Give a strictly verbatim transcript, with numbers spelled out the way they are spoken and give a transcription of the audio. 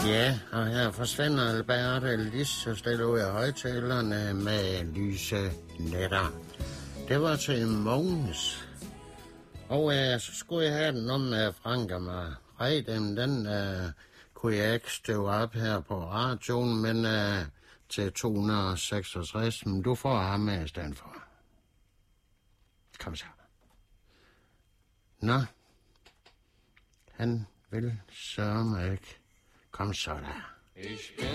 Ja, og her forsvinder Albert lige så stille ud af højtalerne med lyse netter. Det var til Mogens. Og øh, så skulle jeg have den om med Frank og mig. Fredagen, den øh, kunne jeg ikke støve op her på radioen, men øh, til to hundrede og seksogtres. Men du får ham med i stedet for. Kom så. Nå. Han vil sørge mig ikke. Kom så der.